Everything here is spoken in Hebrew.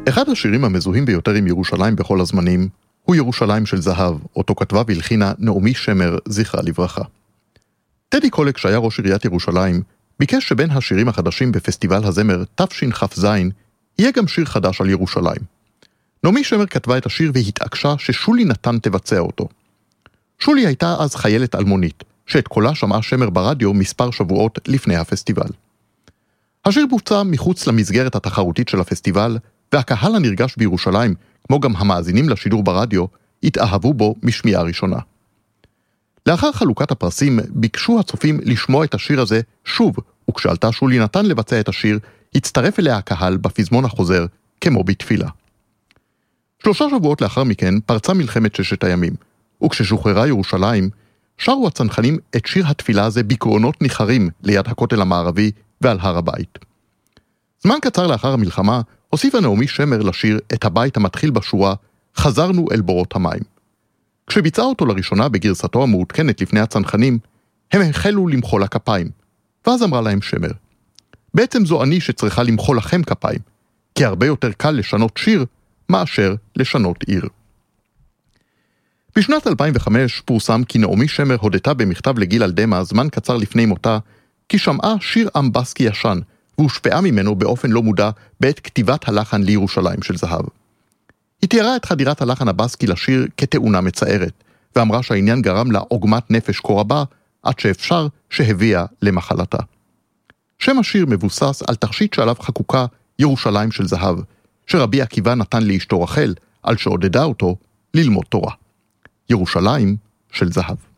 אחד השירים המזוהים ביותר עם ירושלים בכל הזמנים, הוא ירושלים של זהב, אותו כתבה והלחינה נעמי שמר, זכרה לברכה. טדי קולק, שהיה ראש עיריית ירושלים, ביקש שבין השירים החדשים בפסטיבל הזמר תשכ"ז, יהיה גם שיר חדש על ירושלים. נעמי שמר כתבה את השיר והתעקשה ששולי נתן תבצע אותו. שולי הייתה אז חיילת אלמונית, שאת קולה שמעה שמר ברדיו מספר שבועות לפני הפסטיבל. השיר בוצע מחוץ למסגרת התחרותית של הפסטיבל, והקהל הנרגש בירושלים, כמו גם המאזינים לשידור ברדיו, התאהבו בו משמיעה ראשונה. לאחר חלוקת הפרסים ביקשו הצופים לשמוע את השיר הזה שוב, וכשעלתה שולי נתן לבצע את השיר, הצטרף אליה הקהל בפזמון החוזר, כמו בתפילה. 3 שבועות לאחר מכן פרצה מלחמת ששת הימים, וכששוחררה ירושלים, שרו הצנחנים את שיר התפילה הזה בקרונות ניחרים ליד הכותל המערבי ועל הר הבית. זמן קצר לאחר המלחמה, הוסיפה נעמי שמר לשיר את הבית המתחיל בשורה, חזרנו אל בורות המים. כשביצעה אותו לראשונה בגרסתו המעודכנת לפני הצנחנים, הם החלו למחוא לה כפיים, ואז אמרה להם שמר, בעצם זו אני שצריכה למחוא לכם כפיים, כי הרבה יותר קל לשנות שיר מאשר לשנות עיר. בשנת 2005 פורסם כי נעמי שמר הודתה במכתב לגיל אלדמה זמן קצר לפני מותה, כי שמעה שיר עם בסקי ישן, והושפעה ממנו באופן לא מודע בעת כתיבת הלחן לירושלים של זהב. היא תיארה את חדירת הלחן הבסקי לשיר כתאונה מצערת, ואמרה שהעניין גרם לה עוגמת נפש כה רבה, עד שאפשר שהביאה למחלתה. שם השיר מבוסס על תכשיט שעליו חקוקה ירושלים של זהב, שרבי עקיבא נתן לאשתו רחל, על שעודדה אותו ללמוד תורה. ירושלים של זהב.